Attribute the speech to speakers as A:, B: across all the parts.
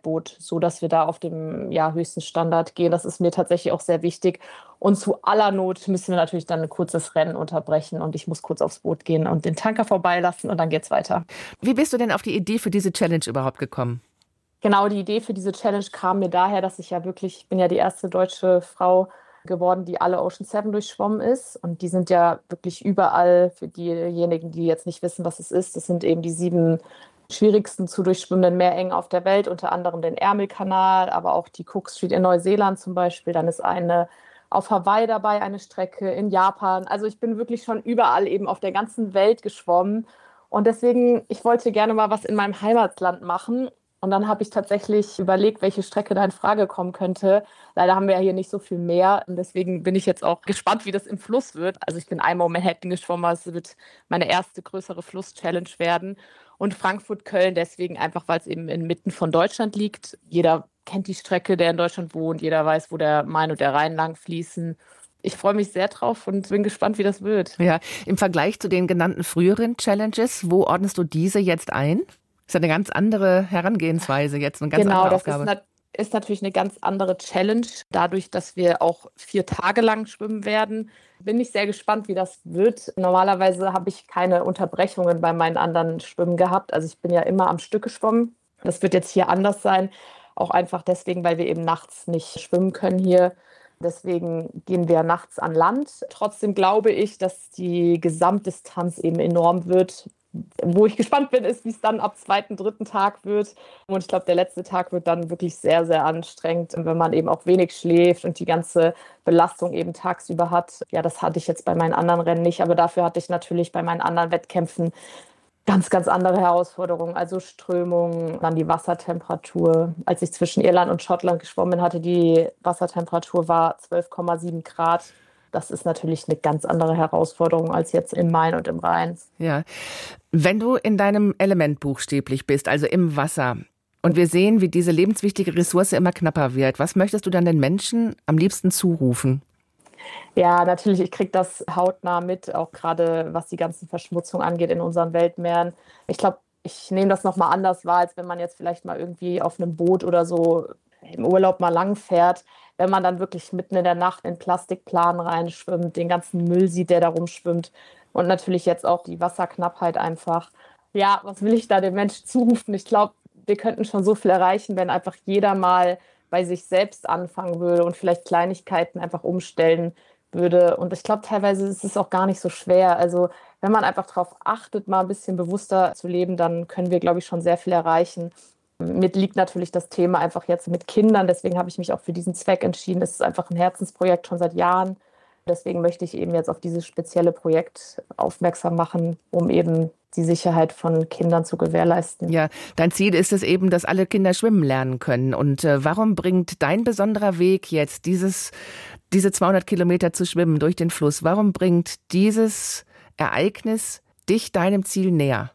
A: Begleitboot, so dass wir da auf dem höchsten Standard gehen. Das ist mir tatsächlich auch sehr wichtig. Und zu aller Not müssen wir natürlich dann ein kurzes Rennen unterbrechen und ich muss kurz aufs Boot gehen und den Tanker vorbeilassen und dann geht's weiter.
B: Wie bist du denn auf die Idee für diese Challenge überhaupt gekommen?
A: Genau, die Idee für diese Challenge kam mir daher, dass ich bin ja die erste deutsche Frau geworden, die alle Ocean Seven durchschwommen ist. Und die sind ja wirklich überall, für diejenigen, die jetzt nicht wissen, was es ist. Das sind eben die 7 schwierigsten zu durchschwimmenden Meerengen auf der Welt, unter anderem den Ärmelkanal, aber auch die Cook Street in Neuseeland zum Beispiel. Dann ist eine auf Hawaii dabei, eine Strecke in Japan. Also ich bin wirklich schon überall eben auf der ganzen Welt geschwommen. Und deswegen, ich wollte gerne mal was in meinem Heimatland machen. Und dann habe ich tatsächlich überlegt, welche Strecke da in Frage kommen könnte. Leider haben wir ja hier nicht so viel Meer. Und deswegen bin ich jetzt auch gespannt, wie das im Fluss wird. Also ich bin einmal um Manhattan geschwommen, es wird meine erste größere Fluss-Challenge werden. Und Frankfurt-Köln deswegen einfach, weil es eben inmitten von Deutschland liegt. Jeder kennt die Strecke, der in Deutschland wohnt. Jeder weiß, wo der Main und der Rhein lang fließen. Ich freue mich sehr drauf und bin gespannt, wie das wird.
B: Ja, im Vergleich zu den genannten früheren Challenges, wo ordnest du diese jetzt ein? Ist ja eine ganz andere Herangehensweise jetzt, eine ganz
A: Genau,
B: andere
A: das
B: Aufgabe.
A: ist natürlich eine ganz andere Challenge. Dadurch, dass wir auch 4 Tage lang schwimmen werden, bin ich sehr gespannt, wie das wird. Normalerweise habe ich keine Unterbrechungen bei meinen anderen Schwimmen gehabt. Also ich bin ja immer am Stück geschwommen. Das wird jetzt hier anders sein. Auch einfach deswegen, weil wir eben nachts nicht schwimmen können hier. Deswegen gehen wir nachts an Land. Trotzdem glaube ich, dass die Gesamtdistanz eben enorm wird. Wo ich gespannt bin, ist, wie es dann ab 2., 3. Tag wird. Und ich glaube, der letzte Tag wird dann wirklich sehr, sehr anstrengend, wenn man eben auch wenig schläft und die ganze Belastung eben tagsüber hat. Ja, das hatte ich jetzt bei meinen anderen Rennen nicht, aber dafür hatte ich natürlich bei meinen anderen Wettkämpfen ganz, ganz andere Herausforderungen. Also Strömung, dann die Wassertemperatur. Als ich zwischen Irland und Schottland geschwommen hatte, die Wassertemperatur war 12,7 Grad. Das ist natürlich eine ganz andere Herausforderung als jetzt im Main und im Rhein.
B: Ja. Wenn du in deinem Element buchstäblich bist, also im Wasser, und wir sehen, wie diese lebenswichtige Ressource immer knapper wird, was möchtest du dann den Menschen am liebsten zurufen?
A: Ja, natürlich, ich kriege das hautnah mit, auch gerade was die ganzen Verschmutzungen angeht in unseren Weltmeeren. Ich glaube, ich nehme das nochmal anders wahr, als wenn man jetzt vielleicht mal irgendwie auf einem Boot oder so im Urlaub mal lang fährt. Wenn man dann wirklich mitten in der Nacht in Plastikplanen reinschwimmt, den ganzen Müll sieht, der da rumschwimmt und natürlich jetzt auch die Wasserknappheit einfach. Ja, was will ich da dem Menschen zurufen? Ich glaube, wir könnten schon so viel erreichen, wenn einfach jeder mal bei sich selbst anfangen würde und vielleicht Kleinigkeiten einfach umstellen würde. Und ich glaube, teilweise ist es auch gar nicht so schwer. Also wenn man einfach darauf achtet, mal ein bisschen bewusster zu leben, dann können wir, glaube ich, schon sehr viel erreichen. Mir liegt natürlich das Thema einfach jetzt mit Kindern. Deswegen habe ich mich auch für diesen Zweck entschieden. Es ist einfach ein Herzensprojekt schon seit Jahren. Deswegen möchte ich eben jetzt auf dieses spezielle Projekt aufmerksam machen, um eben die Sicherheit von Kindern zu gewährleisten.
B: Ja, dein Ziel ist es eben, dass alle Kinder schwimmen lernen können. Und warum bringt dein besonderer Weg jetzt, diese 200 Kilometer zu schwimmen durch den Fluss, warum bringt dieses Ereignis dich deinem Ziel näher?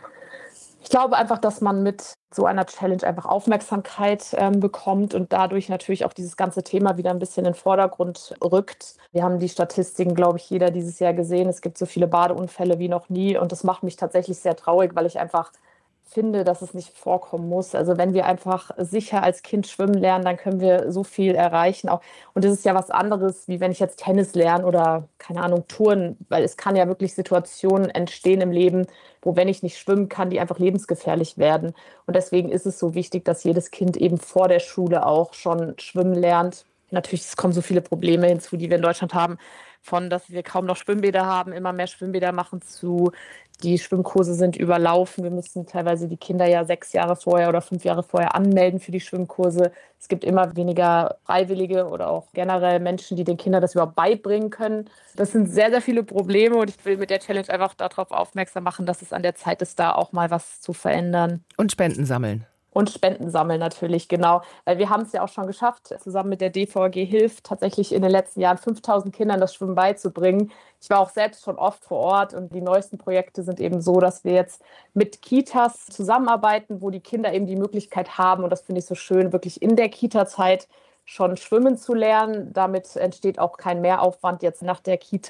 A: Ich glaube einfach, dass man mit so einer Challenge einfach Aufmerksamkeit bekommt und dadurch natürlich auch dieses ganze Thema wieder ein bisschen in den Vordergrund rückt. Wir haben die Statistiken, glaube ich, jeder dieses Jahr gesehen. Es gibt so viele Badeunfälle wie noch nie und das macht mich tatsächlich sehr traurig, weil ich einfach finde, dass es nicht vorkommen muss. Also wenn wir einfach sicher als Kind schwimmen lernen, dann können wir so viel erreichen. Auch, und das ist ja was anderes, wie wenn ich jetzt Tennis lerne oder, keine Ahnung, Touren, weil es kann ja wirklich Situationen entstehen im Leben, wo, wenn ich nicht schwimmen kann, die einfach lebensgefährlich werden. Und deswegen ist es so wichtig, dass jedes Kind eben vor der Schule auch schon schwimmen lernt. Natürlich, es kommen so viele Probleme hinzu, die wir in Deutschland haben, von, dass wir kaum noch Schwimmbäder haben, immer mehr Schwimmbäder machen zu, die Schwimmkurse sind überlaufen. Wir müssen teilweise die Kinder ja 6 Jahre vorher oder 5 Jahre vorher anmelden für die Schwimmkurse. Es gibt immer weniger Freiwillige oder auch generell Menschen, die den Kindern das überhaupt beibringen können. Das sind sehr, sehr viele Probleme und ich will mit der Challenge einfach darauf aufmerksam machen, dass es an der Zeit ist, da auch mal was zu verändern.
B: Und Spenden sammeln.
A: Und Spenden sammeln natürlich, genau. Weil wir haben es ja auch schon geschafft, zusammen mit der DVG Hilft tatsächlich in den letzten Jahren 5.000 Kindern das Schwimmen beizubringen. Ich war auch selbst schon oft vor Ort und die neuesten Projekte sind eben so, dass wir jetzt mit Kitas zusammenarbeiten, wo die Kinder eben die Möglichkeit haben, und das finde ich so schön, wirklich in der Kita-Zeit schon schwimmen zu lernen. Damit entsteht auch kein Mehraufwand jetzt nach der Kita,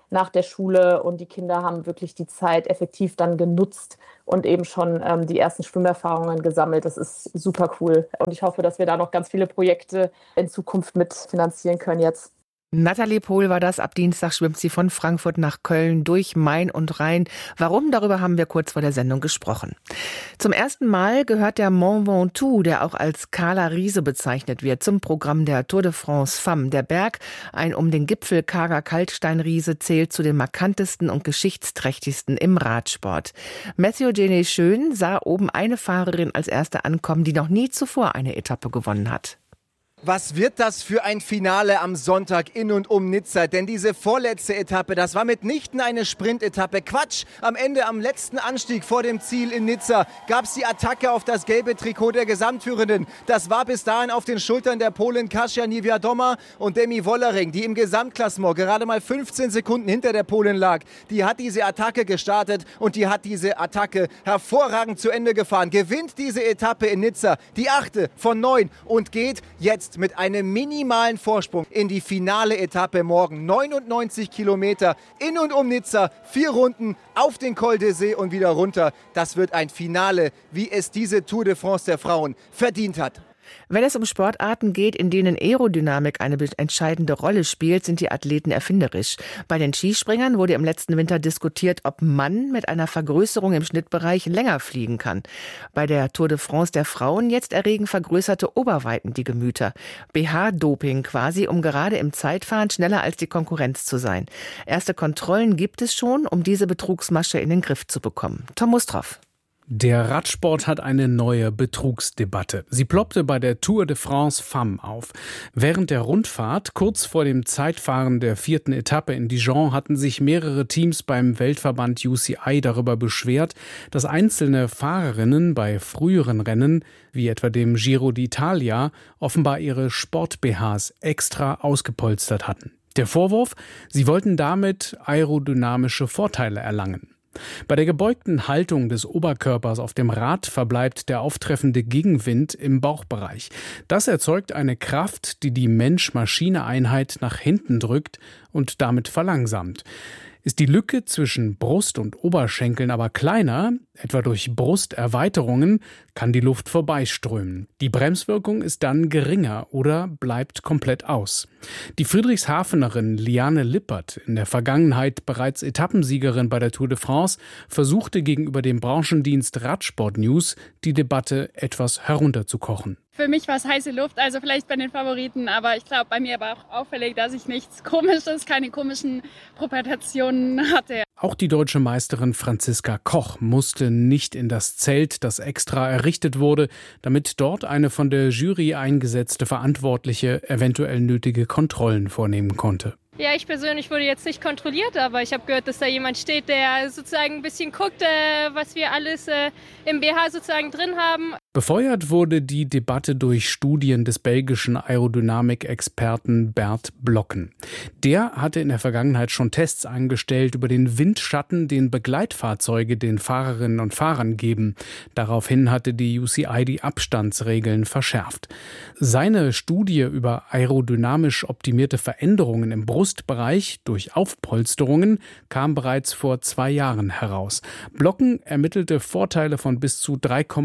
A: nach der Schule und die Kinder haben wirklich die Zeit effektiv dann genutzt und eben schon die ersten Schwimmerfahrungen gesammelt. Das ist super cool und ich hoffe, dass wir da noch ganz viele Projekte in Zukunft mitfinanzieren können jetzt.
B: Nathalie Pohl war das. Ab Dienstag schwimmt sie von Frankfurt nach Köln durch Main und Rhein. Warum? Darüber haben wir kurz vor der Sendung gesprochen. Zum ersten Mal gehört der Mont Ventoux, der auch als kahler Riese bezeichnet wird, zum Programm der Tour de France Femmes. Der Berg, ein um den Gipfel karger Kalksteinriese, zählt zu den markantesten und geschichtsträchtigsten im Radsport. Mathieu Genet-Schön sah oben eine Fahrerin als erste ankommen, die noch nie zuvor eine Etappe gewonnen hat.
C: Was wird das für ein Finale am Sonntag in und um Nizza? Denn diese vorletzte Etappe, das war mitnichten eine Sprintetappe. Quatsch! Am Ende, am letzten Anstieg vor dem Ziel in Nizza, gab es die Attacke auf das gelbe Trikot der Gesamtführenden. Das war bis dahin auf den Schultern der Polin Kasia Niewiadoma und Demi Wollering, die im Gesamtklassement gerade mal 15 Sekunden hinter der Polin lag. Die hat diese Attacke gestartet und die hat diese Attacke hervorragend zu Ende gefahren. Gewinnt diese Etappe in Nizza, die 8. von 9 und geht jetzt mit einem minimalen Vorsprung in die finale Etappe morgen. 99 Kilometer in und um Nizza, 4 Runden auf den Col d'Essai und wieder runter. Das wird ein Finale, wie es diese Tour de France der Frauen verdient hat.
B: Wenn es um Sportarten geht, in denen Aerodynamik eine entscheidende Rolle spielt, sind die Athleten erfinderisch. Bei den Skispringern wurde im letzten Winter diskutiert, ob man mit einer Vergrößerung im Schnittbereich länger fliegen kann. Bei der Tour de France der Frauen jetzt erregen vergrößerte Oberweiten die Gemüter. BH-Doping quasi, um gerade im Zeitfahren schneller als die Konkurrenz zu sein. Erste Kontrollen gibt es schon, um diese Betrugsmasche in den Griff zu bekommen. Tom Mustroff.
D: Der Radsport hat eine neue Betrugsdebatte. Sie ploppte bei der Tour de France Femmes auf. Während der Rundfahrt, kurz vor dem Zeitfahren der 4. Etappe in Dijon, hatten sich mehrere Teams beim Weltverband UCI darüber beschwert, dass einzelne Fahrerinnen bei früheren Rennen, wie etwa dem Giro d'Italia, offenbar ihre Sport-BHs extra ausgepolstert hatten. Der Vorwurf, sie wollten damit aerodynamische Vorteile erlangen. Bei der gebeugten Haltung des Oberkörpers auf dem Rad verbleibt der auftreffende Gegenwind im Bauchbereich. Das erzeugt eine Kraft, die die Mensch-Maschine-Einheit nach hinten drückt und damit verlangsamt. Ist die Lücke zwischen Brust und Oberschenkeln aber kleiner, etwa durch Brusterweiterungen, kann die Luft vorbeiströmen. Die Bremswirkung ist dann geringer oder bleibt komplett aus. Die Friedrichshafenerin Liane Lippert, in der Vergangenheit bereits Etappensiegerin bei der Tour de France, versuchte gegenüber dem Branchendienst Radsport News die Debatte etwas herunterzukochen.
E: Für mich war es heiße Luft, also vielleicht bei den Favoriten, aber ich glaube, bei mir war auch auffällig, dass ich nichts Komisches, keine komischen Proportionen hatte.
D: Auch die deutsche Meisterin Franziska Koch musste nicht in das Zelt, das extra errichtet wurde, damit dort eine von der Jury eingesetzte Verantwortliche eventuell nötige Kontrollen vornehmen konnte.
F: Ja, ich persönlich wurde jetzt nicht kontrolliert, aber ich habe gehört, dass da jemand steht, der sozusagen ein bisschen guckt, was wir alles im BH sozusagen drin haben.
D: Befeuert wurde die Debatte durch Studien des belgischen Aerodynamik-Experten Bert Blocken. Der hatte in der Vergangenheit schon Tests angestellt über den Windschatten, den Begleitfahrzeuge den Fahrerinnen und Fahrern geben. Daraufhin hatte die UCI die Abstandsregeln verschärft. Seine Studie über aerodynamisch optimierte Veränderungen im Brustbereich durch Aufpolsterungen kam bereits vor 2 Jahren heraus. Blocken ermittelte Vorteile von bis zu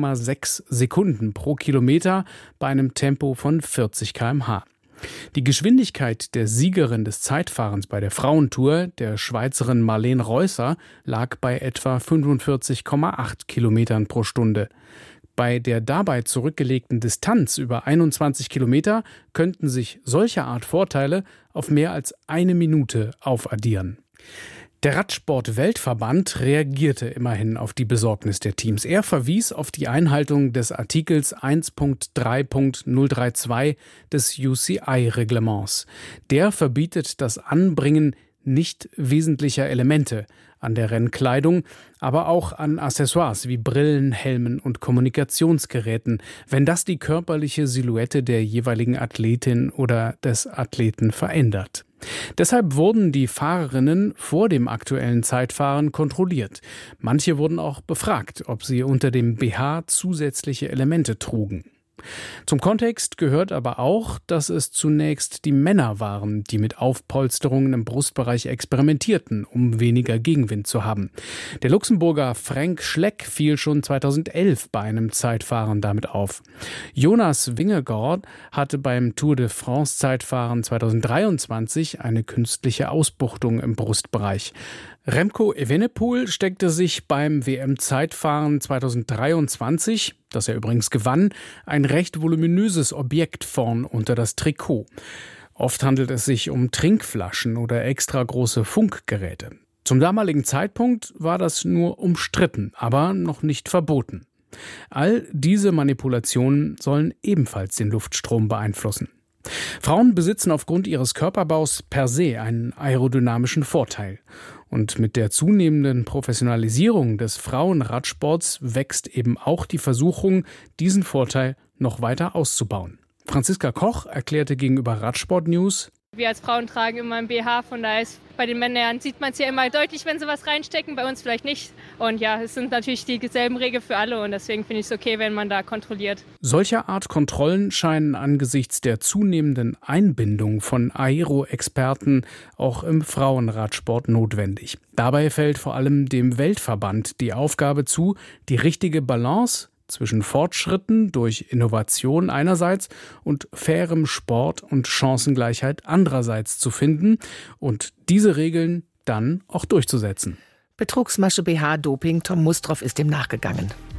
D: 3,6 Sekunden pro Kilometer bei einem Tempo von 40 km/h. Die Geschwindigkeit der Siegerin des Zeitfahrens bei der Frauentour, der Schweizerin Marlene Reusser, lag bei etwa 45,8 Kilometern pro Stunde. Bei der dabei zurückgelegten Distanz über 21 Kilometer könnten sich solcher Art Vorteile auf mehr als 1 Minute aufaddieren. Der Radsport-Weltverband reagierte immerhin auf die Besorgnis der Teams. Er verwies auf die Einhaltung des Artikels 1.3.032 des UCI-Reglements. Der verbietet das Anbringen nicht wesentlicher Elemente an der Rennkleidung, aber auch an Accessoires wie Brillen, Helmen und Kommunikationsgeräten, wenn das die körperliche Silhouette der jeweiligen Athletin oder des Athleten verändert. Deshalb wurden die Fahrerinnen vor dem aktuellen Zeitfahren kontrolliert. Manche wurden auch befragt, ob sie unter dem BH zusätzliche Elemente trugen. Zum Kontext gehört aber auch, dass es zunächst die Männer waren, die mit Aufpolsterungen im Brustbereich experimentierten, um weniger Gegenwind zu haben. Der Luxemburger Frank Schleck fiel schon 2011 bei einem Zeitfahren damit auf. Jonas Vingegaard hatte beim Tour de France Zeitfahren 2023 eine künstliche Ausbuchtung im Brustbereich. Remco Evenepoel steckte sich beim WM-Zeitfahren 2023, das er übrigens gewann, ein recht voluminöses Objekt vorn unter das Trikot. Oft handelt es sich um Trinkflaschen oder extra große Funkgeräte. Zum damaligen Zeitpunkt war das nur umstritten, aber noch nicht verboten. All diese Manipulationen sollen ebenfalls den Luftstrom beeinflussen. Frauen besitzen aufgrund ihres Körperbaus per se einen aerodynamischen Vorteil. Und mit der zunehmenden Professionalisierung des Frauenradsports wächst eben auch die Versuchung, diesen Vorteil noch weiter auszubauen. Franziska Koch erklärte gegenüber Radsport News:
F: Wir als Frauen tragen immer ein BH, von daher ist bei den Männern sieht man es ja immer deutlich, wenn sie was reinstecken, bei uns vielleicht nicht. Und ja, es sind natürlich dieselben Regeln für alle und deswegen finde ich es okay, wenn man da kontrolliert.
D: Solcher Art Kontrollen scheinen angesichts der zunehmenden Einbindung von Aero-Experten auch im Frauenradsport notwendig. Dabei fällt vor allem dem Weltverband die Aufgabe zu, die richtige Balance zwischen Fortschritten durch Innovation einerseits und fairem Sport und Chancengleichheit andererseits zu finden und diese Regeln dann auch durchzusetzen.
B: Betrugsmasche, BH, Doping, Tom Mustroff ist dem nachgegangen.